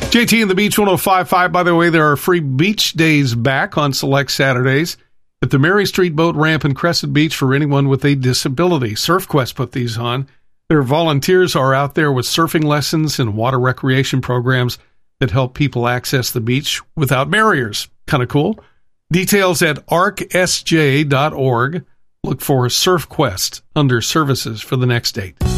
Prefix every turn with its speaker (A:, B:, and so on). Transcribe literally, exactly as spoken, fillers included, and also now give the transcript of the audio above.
A: J T and the Beach one oh five point five. By the way, there are free beach days back on select Saturdays at the Mary Street Boat Ramp in Crescent Beach for anyone with a disability. SurfQuest put these on. Their volunteers are out there with surfing lessons and water recreation programs that help people access the beach without barriers. Kind of cool. Details at arc s j dot org. Look for SurfQuest under services for the next date.